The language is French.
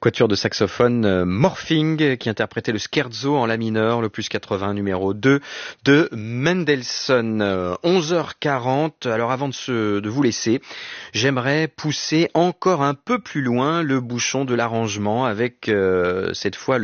Quatuor de saxophone Morphing qui interprétait le scherzo en la mineur, le plus 80 numéro 2 de Mendelssohn. 11h40. Alors avant de vous laisser, j'aimerais pousser encore un peu plus loin le bouchon de l'arrangement avec cette fois